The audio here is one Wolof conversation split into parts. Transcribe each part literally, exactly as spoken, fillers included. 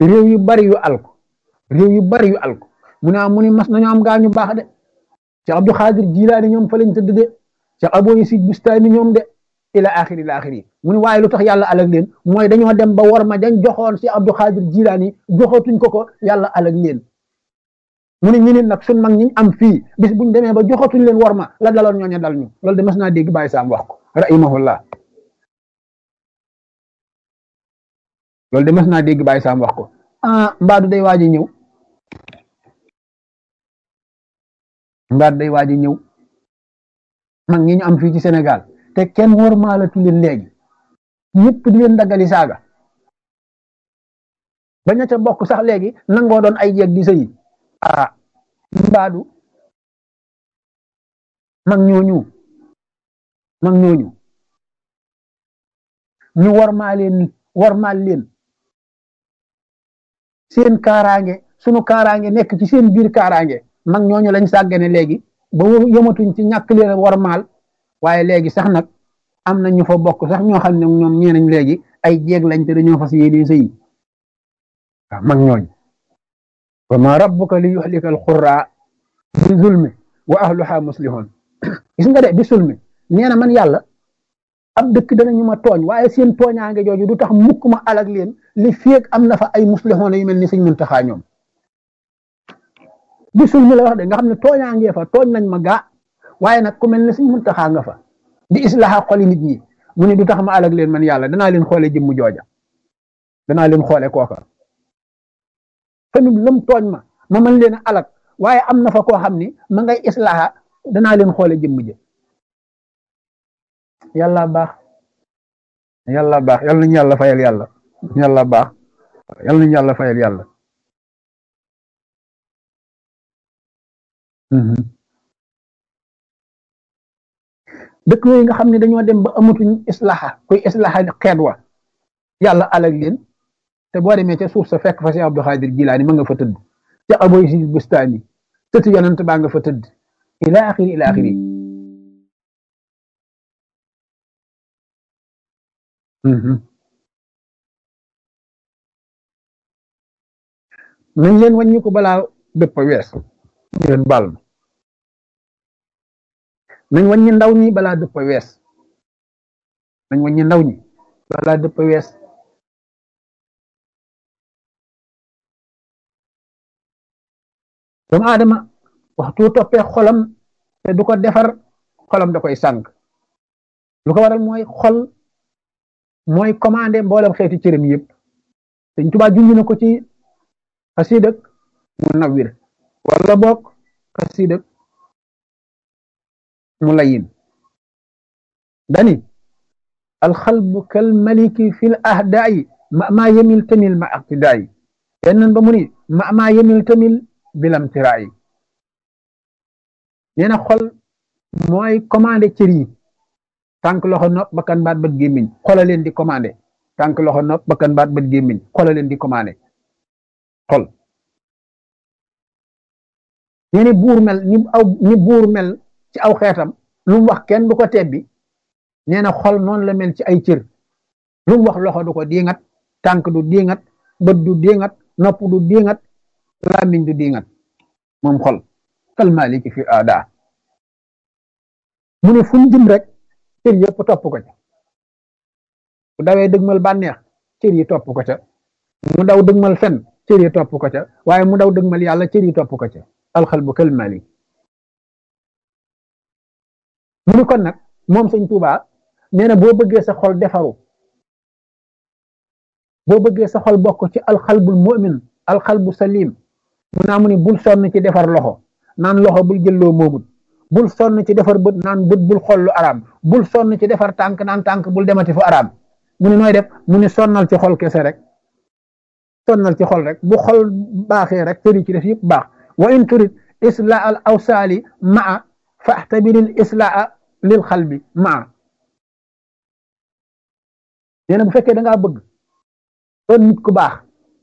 réew yu bari yu alko réew yu bari yu alko mu ne mu ne mas nañu am gaa ñu baax de Cheikh Abdou Khadir Jilaani ñoom fa lañ tëdd de Cheikh Abou Yazid Bustami ñoom de ila axiri ila axiri mu ne waaye lu tax yàlla alag leen mooy dañoo dem ba war ma dañ joxoon Cheikh Abdou Khadir Jilaani joxatuñ ko ko yàlla alag leen mu ne ñu ne nag suñ mag ñi am fii bis buñ demee ba joxatuñ leen war ma la daloon ñooñu dal ñu loolu de mas naa dégg Baye Sam wax ko rahimahullah loolu de mas naa dégg Baye Sam wax ko ah mbaadu day waaj a ñëw mbaadu day waaj a ñëw mag ñi ñu am fii ci Sénégal te kenn wormaalatu leen léegi ñëpp di leen daggali saaga ba ña ca bokk sax léegi nangoo doon ay jeeg di sëyi ah mbaadu mag ñooñu mag ñooñu ñu wormaa leen wormaal leen seen kaaraange sunu kaaraange nekk ci seen biir kaaraange mag ñooñu lañ sàggane léegi ba yëmatuñ ci ñàkk leen wormaal waaye léegi sax nag am na ñu fa bokk sax ñoo xam ne ñoom ñeenañ léegi ay jeeg lañ te dañoo fas yéene sëyi waaw mag ñooñ wa ma rabbuka li yuhlika al qura bi zulmi wa ahluha muslihun gis nga de bi zulmi nee na man yàlla ab dëkk danañu ma tooñ waaye seen tooñaange jooju du tax mukk ma alag leen li feeg am na fa ay muslihun yu mel ni Sëñ Muntaxa ñoom bi zulmi la wax de nga xam ne tooñaangee fa tooñ nañ ma gaa waaye nag ku mel ne Sëñ Muntaxa nga fa di islaha xoli nit ñi mu ne du tax ma alag leen man yàlla danaa leen xoole jëmm jooja danaa leen xoole kooka famille lëm tooñ ma ma mën leen a alag waaye am na fa koo xam ni ma ngay islaha danaa leen xoole jëmm jë yàlla baax yàlla baax yàlla nañu yàlla fayal yàlla yàlla baax yàlla nañu yàlla fayal yàlla dëkk yooyu nga xam ne dañoo dem ba amatuñ islaha kuy islaha xeet wa yàlla alag leen te boo demee ca suuf sa fekk fa Cheikh Abdou Khadir Jilaani ma nga fa tëdd ca Abou Yazid Bustami tëdd yonent baa nga fa tëdd ila axiri ila axiri nañ leen wàññi ko balaa dëpp wees leen baal ma nañ wàññi ndaw ñi balaa dëpp wees nañ wàññi ndaw ñi balaa dëpp wees doomu aadama waxtu toppee xolam te du ko defar xolam da koy sànq lu ko waral mooy xol mooy commandé mboolem xeeti cërëm yëpp Sëñ Tuubaa junj na ko ci xasiidak Munawwir wala boog xasiidak Mulayin dani alxalbu kal maliki fil ahdaayi ma maa yemil tamil ma aqtidaayi yenn ba mu ni ma maa yemil tamil bilam tiraayi nee na xol mooy commandé cër yi tànk loxo nopp bakkan baat bët gémmiñ xola leen di commandé tànk loxo nopp bakkan baat bët gémmiñ xola leen di commandé xol nee ni buur mel ni aw ni buur mel ci aw xeetam lu mu wax kenn du ko tebbi nee na xol noonu la mel ci ay cër lu mu wax loxo du ko diingat tànk du diingat bët du diingat nopp du diingat làmmiñ du diingat moom xol kal maliki fi aada mu ne fu mu jëm rek cër yëpp topp ko ca bu dawee dëgmal bànneex cër yi topp ko ca mu daw dëgmal fen cër yi topp ko ca waaye mu daw dëgmal yàlla cër yi topp ko ca alxalbu kal malik mu ni kon nag moom Sëñ Tuubaa nee na boo bëggee sa xol defaru boo bëggee sa xol bokk ci alxalbul mu'min alxalbu salim mu naa mu ni bul sonn ci defar loxo naan loxo bul jëlloo moomut bul sonn ci defar bët naan bët bul xool lu araam bul sonn ci defar tànk naan tànk bul demati fu araam mu ni nooy def mu ni sonnal ci xol kese rek sonnal ci xol rek bu xol baaxee rek tëri ci def yëpp baax wa in turid islaa al awsaali maa faxtabiril islaa lil xalbi maa nee na bu fekkee da ngaa bëgg doon nit ku baax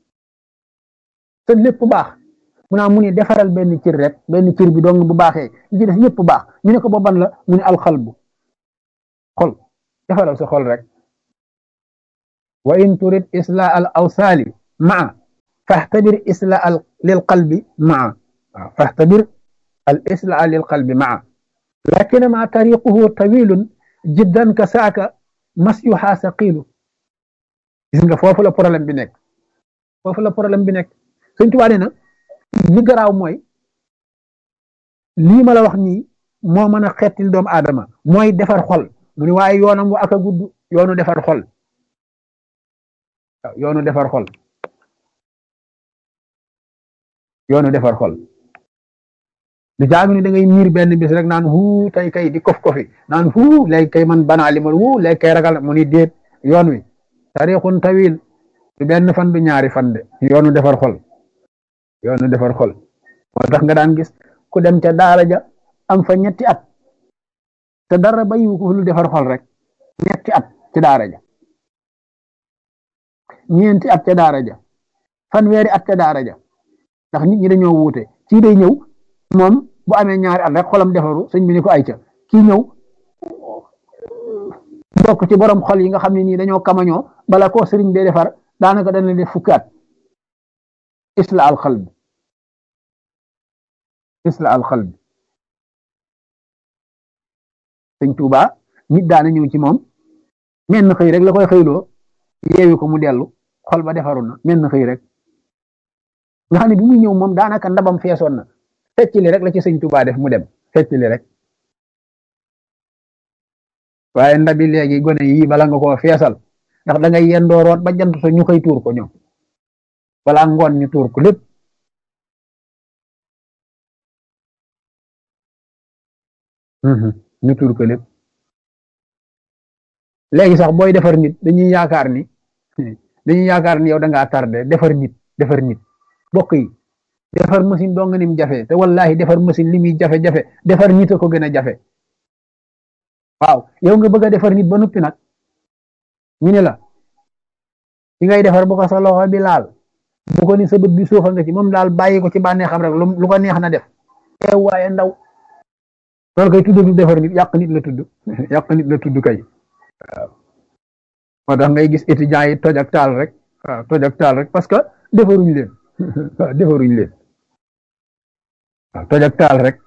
te lépp baax mu naa mu ni defaral benn cër rek benn cër bi dong bu baaxee li ci def yëpp baax ñu ne ko ba ban la mu ne alxalbu xol defaral sa xol rek wa in turid islaa al awsaali maa فاحتبر إسلاء للقلب معه فاحتبر الإسلاء للقلب معه لكنما طريقه طويل جدا كساك مسيحا ثقيل gis nga foofu la problème bi nekk foofu la problème bi nekk Sëñ Tuubaa nee na li garaaw mooy lii ma la wax nii moo mën a xettil doomu aadama mooy defar xol mu ni waaye yoonam wa ak a gudd yoonu defar xol waaw yoonu defar xol yoonu defar xol du jaagi ni da ngay miir benn bis rek naan huu tey kay di kof kofi naan huu léegi kay man banaa li man huu léegi kay ragal mu ni déet yoon wi tariixun tawil du benn fan du ñaari fan de yoonu defar xol yoonu defar xol moo tax nga daan gis ku dem ca daara ja am fa ñetti at te dara bayiwu ko lu defar xol rek ñetti at ci daara ja ñeenti at ca daara ja fanweeri at ca daara ja ndax nit ñi dañoo wuute kii day ñëw moom bu amee ñaari at rek xolam defaru sëñ bi ni ko ay ca kii ñëw bokk ci borom xol yi nga xam ne nii dañoo kamañoo bala koo sëriñ bee defar daanaka dana def fukki at isla al qalb isla al qalb sëñ Tuuba nit daana ñëw ci moom menn xëy rek la koy xëyloo yeewi ko mu dellu xol ba defaru na menn xëy rek nga xam ne bi muy ñëw moom daanaka ndabam feesoon na fecc li rek la ci sëñ Tuuba def mu dem fecc li rek waaye ndabi léegi gone yi bala nga koo feesal ndax da ngay yendoo root ba jant so ñu koy tuur ko ñoom balaa ngoon ñu tuur ko lépp ñu tuur ko lépp léegi sax booy defar nit dañuy yaakaar ni dañuy yaakaar ni yow da ngaa tardé defar nit defar nit bokk yi defar machine doo nga nim jafe te wallahi defar machine li muy jafe-jafe defar nit a ko gën a jafe waaw yow nga bëgg a defar nit ba noppi nag ñu ne la ki ngay defar bu ko sa loxo bi laal bu ko ni sa bët bi suufa nga ci moom daal bàyyi ko ci bànnee xam rek lu ko neex na def eew waaye ndaw loolu kay tudd du defar nit yàq nit la tudd yàq nit la tudd kay waaw moo tax ngay gis étudiants yi toj ak taal rek waaw toj ak taal rek parce que defaruñ leen waaw defaruñ leen waaw toj ak taal rek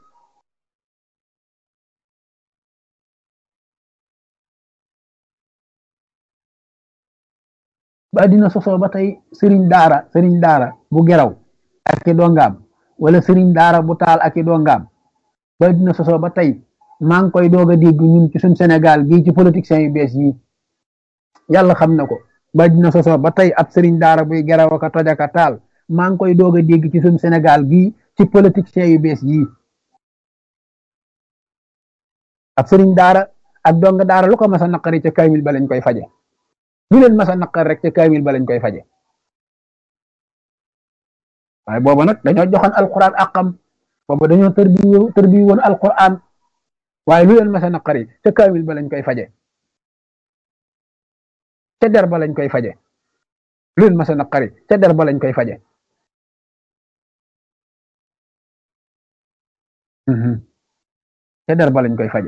ba dina sosoo ba tey sëriñ daara sëriñ daara bu geraw ak i dongaam wala sëriñ daara bu taal ak i dongaam ba dina sosoo ba tey maa ngi koy doog a dégg ñun ci suñ Sénégal gii ci politiciens yu bees yi yàlla xam na ko ba dina sosoo ba tey ab sëriñ daara buy geraw ak a toj ak a taal maa ngi koy doog a dégg ci suñ Sénégal gii ci politiciens yu bees yi ab sëriñ daara ak dong daara lu ko mas a naqari ca kaamil ba lañ koy faje lu leen mas a naqar rek ca kaamil ba lañ koy faje waaye booba nag dañoo joxoon alquran àqam booba dañoo tërbi tërbi woon alquran waaye lu leen mas a naqari ca kaamil ba lañ koy faje ca der ba lañ koy faje lu leen mas a naqari ca der ba lañ koy faje ca der ba lañ koy faje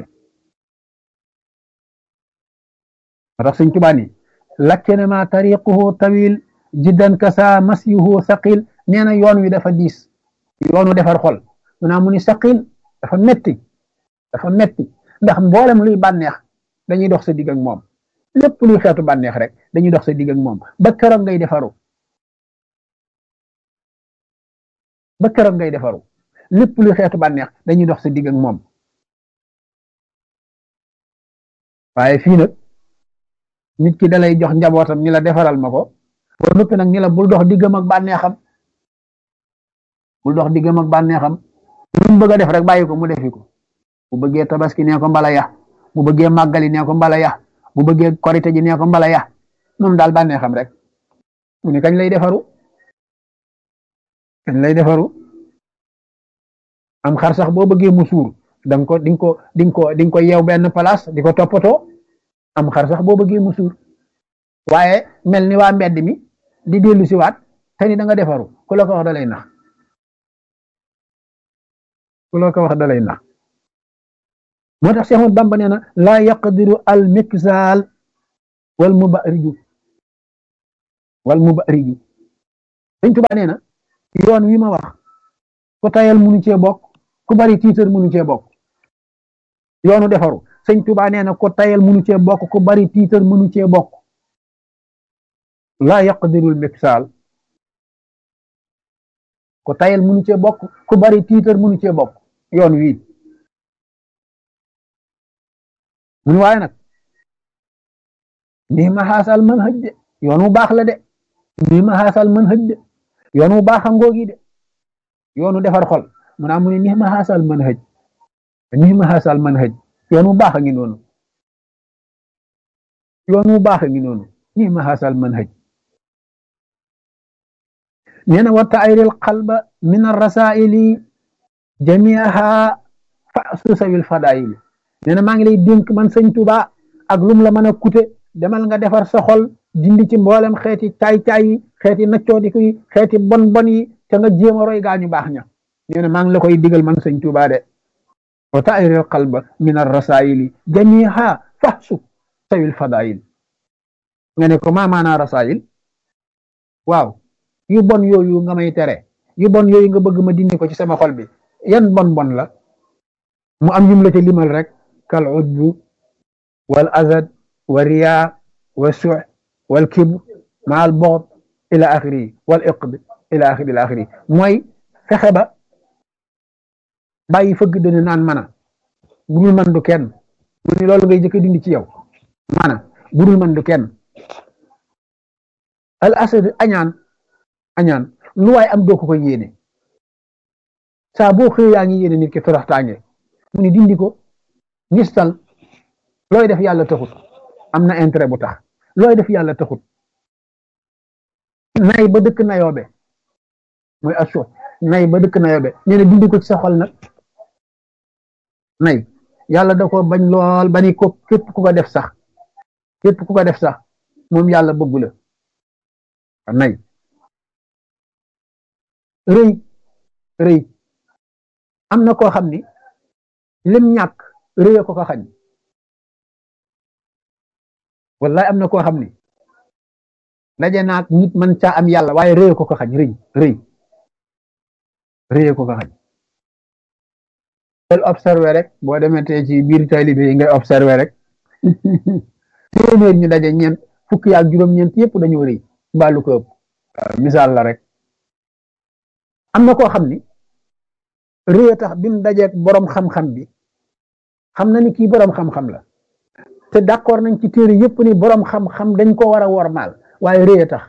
moo tax Sëñ Tuubaa ni lakkenema tariquhu tawil jiddan kasa masyuhu saqil nee na yoon wi dafa diis yoonu defar xol mu naa mu ni saqil dafa metti dafa metti ndax mboolem luy bànneex dañuy dox sa digg ak moom lépp luy xeetu bànneex rek dañuy dox sa digg ak moom ba keroog ngay defaru ba keroog ngay defaru lépp luy xeetu bànneex dañuy dox sa digg ak moom waaye fii nag nit ki dalay jox njabootam ni la defaral ma ko ba noppi nag ni la bul dox diggam ak bànneexam bul dox diggam ak bànneexam lu mu bëgg a def rek bàyyi ko mu defi ko bu bëggee tabaski nee ko mbala ya bu bëggee màggali nee ko mbala ya bu bëggee korite ji nee ko mbala ya moom daal bànneexam rek mu ni kañ lay defaru kañ lay defaru am xar sax boo bëggee mu suur danga ko di nga ko di nga ko di nga ko yeew benn place di ko toppatoo am xar sax boo bëggee mu suur waaye mel ni waa mbedd mi di dellu si waat te ni da nga defaru ku la ko wax da lay nax ku la ko wax da lay nax moo tax Seex Ahmadu Bamba nee na laa yaqdiru al miksaal wal mubariju wal mubariju sëñ Tuubaa nee na yoon wi ma wax ku tayal munu cee bokk ku bari tiitar munu cee bokk yoonu defaru sëñ Tuubaa nee na ku tayal munu cee bokk ku bari tiitar munu cee bokk laa yaqdirul miksaal ku tayal munu cee bokk ku bari tiitar munu cee bokk yoon wii mun waaye nag nii ma xaasal man hëj de yoon wu baax la de nii ma xaasal man hëj de yoon wu baax a ngoogi de yoonu defar xol mu naa mu ne nii ma xaasal man hëj nii ma xaasal man hëj yoon wu baax a ngi noonu yoon wu baax a ngi noonu nii ma xaasal man hëj nee na wa tayril qalba min arrasaili jamiaha fasu sawil fadaili nee na maa ngi lay dénk man sëñ Tuubaa ak lum la mën a kute demal nga defar sa xol dindi ci mboolem xeeti caay-caay yi xeeti naccoodiku yi xeeti bon bon yi te nga jéem a roy gaañu baax ña nee na maa ngi la koy digal man sëñ Tuubaa de wa tayril qalba min arrasaili jamiaha fasu sawil fadail nga ne ko maa maanaa rasail waaw yu bon yooyu nga may tere yu bon yooyu nga bëgg ma dindi ko ci sama xol bi yan bon bon la mu am yum la ca limal rek kal ujbu wal azad wa riya wa su wal kibr ma al bughd ila axiri wal iqd ila axiri ila axiri mooy fexe ba bàyyi fëgg dana naan mana budul man du kenn mu ni loolu ngay jëkk dindi ci yow mana budul man du kenn al asad añaan añaan lu waay am doo ko koy yéene saa boo xëy yaa ngi yéene nit ki toroxtaange mu ni dindi ko ngistal looy def yàlla taxut am na intérêt bu tax looy def yàlla taxut nay ba dëkk nayoobe mooy asso nay ba dëkk nayoobe nee na dindi ko ci sa xol nag nay yàlla da ko bañ lool ba ni ko képp ku ko def sax képp ku ko def sax moom yàlla bëggu la nay rëy rëy am na koo xam ni lim ñàkk rëy ko ko xañ wallahi am na koo xam ni daje naag nit man caa am yàlla waaye rëy ko ko xañ rëy rëy rëy ko ko xañ del observé rek boo demetee ci biir taalibe yi ngay observé rek téeméer ñu daje ñeent fukki ak juróom-ñeent yëpp dañoo rëy mbaalu ko ëpp misaal la rek am na koo xam ni rëy tax bi mu dajeeg borom xam-xam bi xam na ni kii borom xam-xam la te d'accord nañ ci téere yëpp ni borom xam-xam dañ ko war a wormaal waaye rëy tax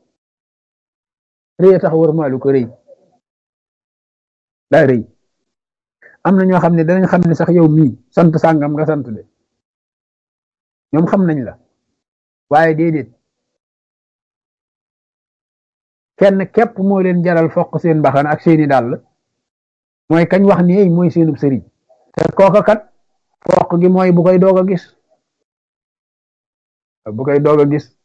rëy tax wormaalu ko rëy daa rëy am na ñoo xam ne danañ xam ne sax yow mii sant sàngam nga sant de ñoom xam nañ la waaye déedéet kenn képp moo leen jaral foq seen mbaxana ak seeni dàll mooy kañ wax ni mooy seenub sëriñ te kooka kat foq gi mooy bu koy doog a gis bu koy doog a gis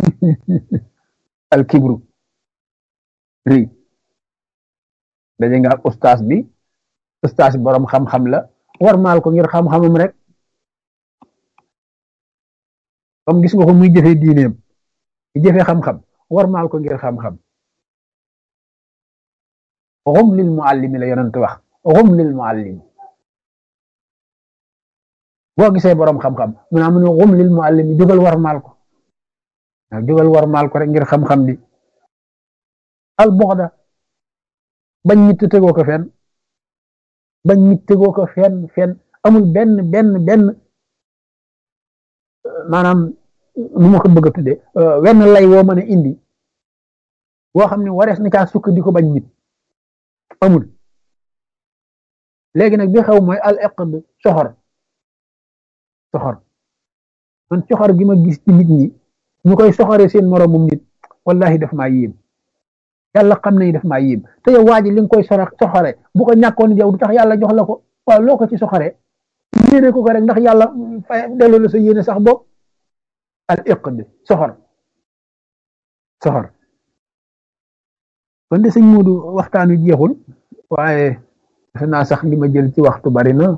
al kibru ri daje nga ak ustaas bi ustaas bi borom xam-xam la warmaal ko ngir xam-xamam rek comme gis nga ko muy jëfe diineem di jëfe xam-xam warmaal ko ngir xam-xam xum lil muallimi la yonent wax xum lil muallimi boo gisee borom xam-xam mu naa mu ne xum lil muallimi jógal warmaal ko waaw jógal warmaal ko rek ngir xam-xam bi al buxda bañ nit tegoo ko fenn bañ nit tegoo ko fenn fenn amul benn benn benn maanaam nu ma ko bëgg a tuddee wenn lay woo mën a indi woo xam ne warees na caa sukk di ko bañ nit amul léegi nag bi xew mooy al iqd soxor soxor man soxor gi ma gis ci nit ñi ñu koy soxoree seen moromum nit wallahi daf maa yéem yàlla xam nañu daf maa yéem te yow waa ji li nga koy soxor soxore bu ko ñàkkoon yow du tax yàlla jox la ko waaw loo ko ci soxoree yéene ko ko rek ndax yàlla fay delloo la sa yéene sax bopp al iqd soxor soxor kon de sëñ Moodu waxtaan wi jeexul waaye defe naa sax li ma jël ci waxtu bari na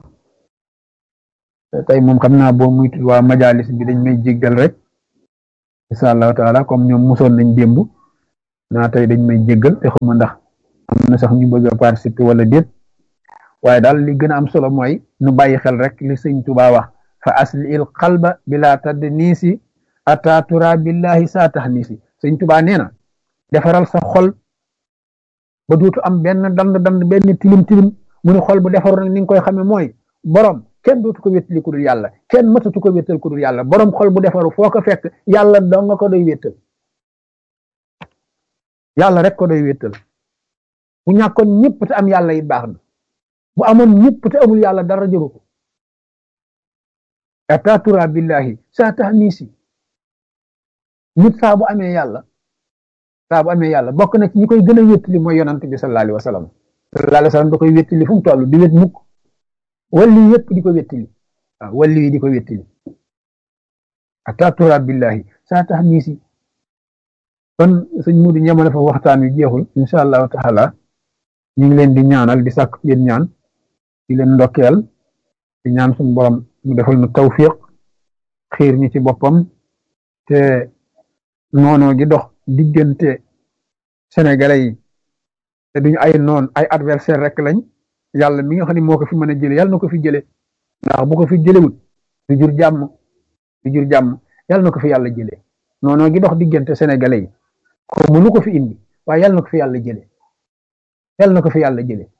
tey moom xam naa boo muy waa majalis bi dañ may jéggal rek insha allahu taala comme ñoom mosoon nañ démb naa tey dañ may jéggal te xuma ndax am na sax ñu bëgg a participer wala déet waaye daal li gën a am solo mooy nu bàyyi xel rek li sëñ Tuubaa wax fa aslil qalba bila tadd niisi ata tura billahi saa tax niisi sëñ Tuubaa nee na defaral sa xol ba dootu am benn dand dand benn tilim tilim mu ne xol bu defaru nag ni nga koy xamee mooy borom kenn dootu ko wéttali ku dul yàlla kenn matatu ko wéttal ku dul yàlla borom xol bu defaru foo ko fekk yàlla doo nga ko doy wéttal yàlla rek ko doy wéttal bu ñàkkoon ñëpp te am yàlla it baax na bu amoon ñëpp te amul yàlla dara jëru ko atatura billahi saa tax niisi nit saa bu amee yàlla saa bu amee yàlla bokk na ci ñi koy gën a wéttali mooy yonant bi sallallahu alayhi wa sallam sallallahu alayhi wa sallam da koy wéttali fu mu toll di wét mukk walli yëpp di ko wéttali waaw walli yi di ko wéttali atatura billahi saa tax niisi kon sëñ Mudu ñamale fa waxtaan wi jeexul insha allahu taala ñu ngi leen di ñaanal di sàkk yéen ñaan di leen ndokkeel di ñaan suñu borom mu defal nu tawfiq xiir ñi ci boppam te noonoo gi dox diggante sénégalais yi te duñu ay noon ay adversaire rek lañ yàlla mi nga xam ne moo ko fi mën a jële yàlla na ko fi jële ndax bu ko fi jëlewut du jur jàmm du jur jàmm yàlla na ko fi yàlla jële noonoo gi dox diggante sénégalais yi ko mu lu ko fi indi waaye yàlla na ko fi yàlla jële yàlla na ko fi yàlla jële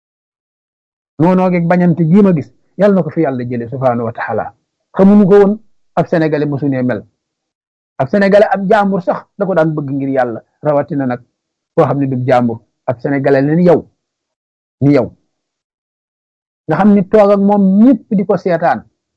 noonoo gi bañante gii ma gis yàlla na ko fi yàlla jële subhaanahu wa taala xamuñu ko woon ab sénégalais mosunee mel ab sénégalais ab jàmbur sax da ko daan bëgg ngir yàlla rawatina nag koo xam ne du jàmbur ab sénégalais la ni yow ni yow nga xam ni toog ak moom ñëpp di ko seetaan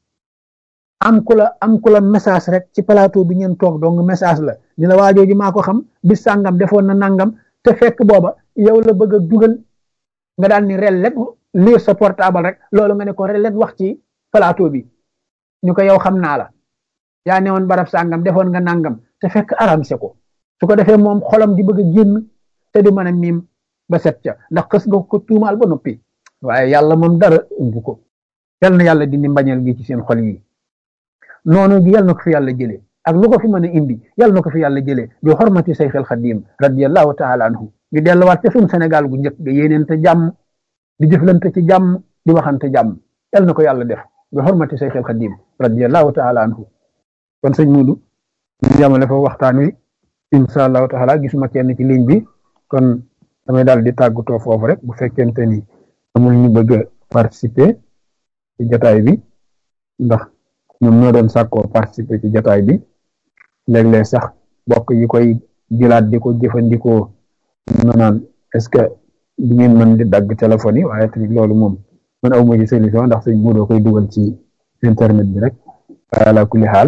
am ku la am ku la message rek ci plateau bi ngeen toog dong message la ni la waajoo ji maa ko xam bis sàngam defoon na nangam te fekk booba yow la bëgg a dugal nga daal ni rel let lire sa portable rek loolu nga ne ko rel let wax ci plateau bi ñu ko yow xam naa la yaa ne woon barab sàngam defoon nga nangam te fekk aramse ko su ko defee moom xolam di bëgg a génn te du mën a miim ba set ca ndax xës nga ko tuumaal ba noppi waaye yàlla moom dara umbu ko yal na yàlla dindi mbañeel gi ci seen xol yi noonu gi yal na ko fi yàlla jëlee ak lu ko fi mën a indi yal na ko fi yàlla jëlee bi xormati Seex al Xadiim radiyallahu taala anhu ñu delluwaat ca suñu Sénégal gu njëkk ga yéeneente jàmm di jëflante ci jàmm di waxante jàmm yal na ko yàlla def bi xormati Seex al Xadiim radiyallahu taala anhu kon sëñ Mudu ñu yamale fa waxtaan wi insha allahu taala gisuma kenn ci ligne bi kon damay daal di tàggatoo foofu rek bu fekkente ni amul ñu bëgg a participer ci jataay bi ndax ñoom ñoo doon sàkkoo participer ci jataay bi léeg-léeg sax bokk yi koy jëlaat di ko jëfandikoo ñu naan est-ce que di ngeen mën di dagg téléphone yi waaye tamit loolu moom man awma ci solution ndax sëñ Mudu koy dugal ci internet bi rek ala kulli xaal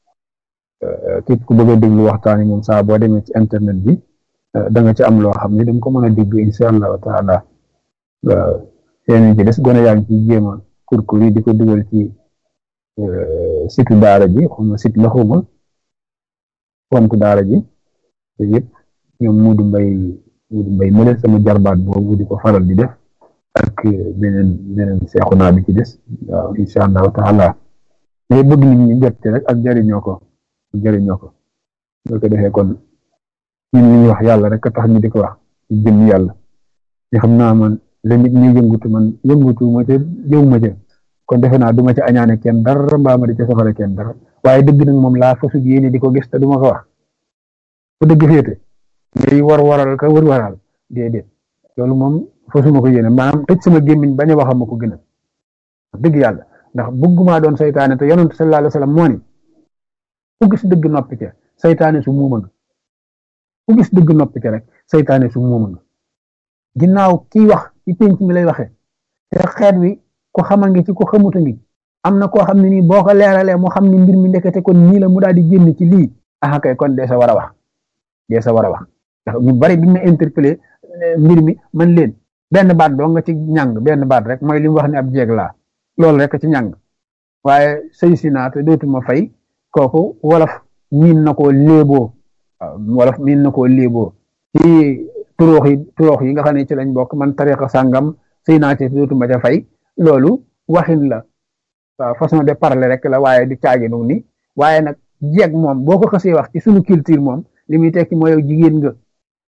képp ku bëgg a déglu waxtaan yi moom saa boo demee ci internet bi da nga ci am loo xam ne da nga ko mën a dégg insha allahu taala yéen ci des gone yaa ngi ci jéem a kurkur yi di ko dugal ci site daara ji xuma site la xuma compte daara ji te yëpp ñoom Mudu Mbay Mudu Mbay mëne sama jarbaat boobu di ko faral di def ak beneen beneen seexu naa bi ci des waaw insha allahu taala mais bëgg nit ñi jot ci rek ak jariñoo ko jëriñoo ko boo ko defee kon ñun li ñuy wax yàlla rek a tax ñu di ko wax ci jëm yàlla ñu xam naa man la nit ñi yëngutu man yëngutu ma ca jëw ma ca kon defe naa du ma ca añaane kenn dara mbaa ma di ca safara kenn dara waaye dëgg nag moom laa fasu yéene di ko gis te du ma ko wax fu dëgg féete ngay war waral ka wër waral déedéet loolu moom fasuma ko yéene maanaam tëj sama gémmiñ bañ a waxam ma ko gënal dëgg yàlla ndax bëggumaa doon saytaane te yonent sallallahu alayhi wa sallam moo ni ku gis dëgg noppi ca saytaane su muuma nga ku gis dëgg noppi ca rek saytaane su muuma nga ginnaaw kiy wax ci pénc mi lay waxee te xeet wi ko xama ngi ci ko xamuta ngi am na koo xam ne nii boo ko leeralee mu xam ni mbir mi ndekete kon nii la mu daal di génn ci lii ah kay kon dee sa war a wax dee sa war a wax ndax ñu bari biñ ma interpellé mbir mi man leen benn baat doo nga ci ñàng benn baat rek mooy li mu wax ne ab jeeg laa loolu rek ci ñàng waaye sëy si naa te dootuma fay kooku wolof miin na koo léeboo wolof miin na koo léeboo ci turoox yi turoox yi nga xam ne ci lañ bokk man tariqa sàngam sëy naa ci dootuma ca fay loolu waxin la waaw façon de parler rek la waaye di caagi nu ni waaye nag jeeg moom boo ko xasee wax ci suñu culture moom li muy tekki mooy yow jigéen nga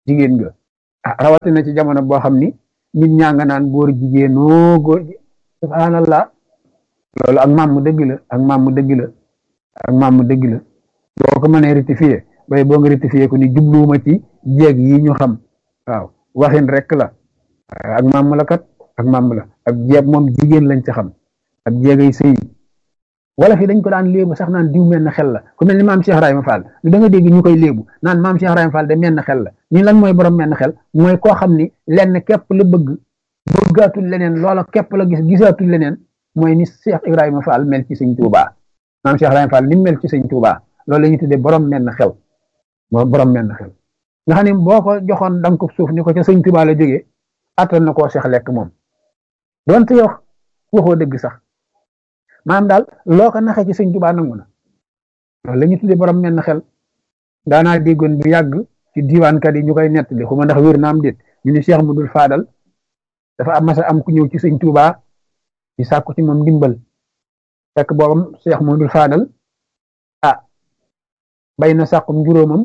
jigéen nga ah rawatina ci jamono boo xam ni nit ñaa nga naan góor jigéenoo góor ji subhanallah loolu ak maam mu dëgg la ak maam mu dëgg la ak maam mu dëgg la boo ko mënee rectifier bay boo nga rectifier ko ni jubluwuma ci jéeg yi ñu xam waaw waxin rek la ak maam la kat ak maam la ak jéeg moom jigéen lañ ci xam ak jéegay sëy wala fi dañ ko daan léebu sax naan diw mel na xel la ku mel ni maam Cheikh Ibrahima Fall da nga dégg ñu koy léebu naan maam Cheikh Ibrahima Fall de mel na xel la ñi lan mooy borom mel na xel mooy koo xam ni lenn képp la bëgg bëggaatul leneen loola képp la gis gisaatul leneen mooy ni Cheikh Ibrahima Fall mel ci sëñ Touba maam Cheikh Ibrahima Fall ni mel ci sëñ Touba loolu la ñuy tuddee borom mel na xel moo borom mel na xel nga xam ne boo ko joxoon danga ko suuf ni ko ca sëñ Touba la jógee attan na koo seex lekk moom donte yow waxoo dëgg sax maanaam daal loo ko naxee ci sëñ Touba nangu na loolu la ñuy tuddee borom mel na xel daanaa déggoon bu yàgg ci diwaankat yi ñu koy nettali xuma ndax wér na am déet ñu ni Cheikh Mudul Faadal dafa am masa am ku ñëw ci sëñ Touba di sàkku ci moom ndimbal fekk boobam Cheikh Mudul Faadal ah bay na sàkkum juróomam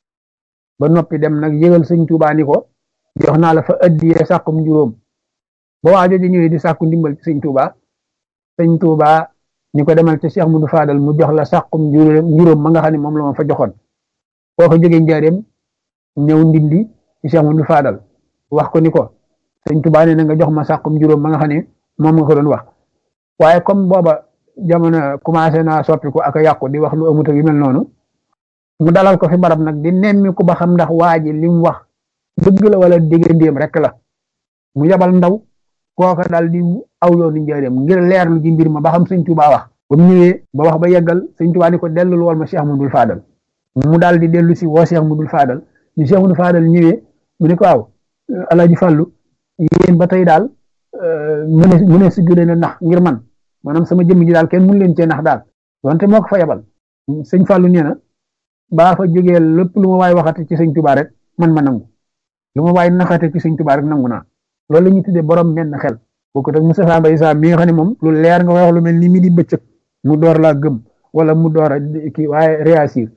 ba noppi dem nag yëgal sëñ Touba ni ko jox naa la fa addiyee sàkkum juróom ba waa jooju ñëwee di sàkku ndimbal ci sëñ Touba sëñ Touba ni ko demal ci Cheikh Mudul Faadal mu jox la sàkkum juróom ma nga xam ne moom la ma fa joxoon boo ko jógee njaareem ñëw ndindi ci Cheikh Mudul Faadal wax ko ni ko sëñ Touba nee na nga jox ma sàkkum juróom ma nga xam ne moom nga ko doon wax waaye comme booba jamono commencé naa soppiku ak a yàqu di wax lu amut ak yu mel noonu mu dalal ko fi barab nag di nemmi ku ba xam ndax waa ji li mu wax dëgg la wala déggandéem rek la mu yabal ndaw kooka daal di aw yoonu njaareem ngir leerlu ji mbir ma ba xam sëñ Touba wax ba mu ñëwee ba wax ba yeggal sëñ Touba ni ko dellul wool ma Cheikh Mudul Faadal mu daal di dellu si woo Cheikh Mudul Faadal ni Cheikh Mudul Faadal ñëwee mu ne ko waaw Alaaji Fàllu yéen ba tey daal mu ne mu ne si gën a nax ngir man maanaam sama jëmm ji daal kenn mun leen cee nax daal wante moo ko fa yabal sëñ Fallou nee na baa fa jógee lépp lu ma waay waxate ci sëñ Touba rek man ma nangu lu ma waay naxate ci sëñ Touba rek nangu naa loolu la ñuy tuddee borom menn xel bokkut ak Moustapha Mbaye Sa mi nga xam ne moom lu leer nga wax lu mel ni mi di bëccëg mu door laa gëm wala mu door a kii waaye réagir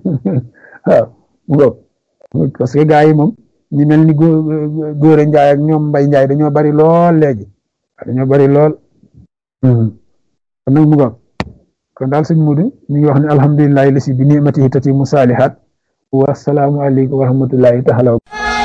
waaw parce que gars yi moom ñu mel ni góor a njaay ak ñoom mbay njaay dañoo bari lool léegi dañoo bari lool kon nag mu ngoog kon daal sëñ Mudu ñu ngi wax ne alhamdulillahi lasi bi ni'matihi tatimu saalihaat wa salaamu aleykum wa rahmatullahi taala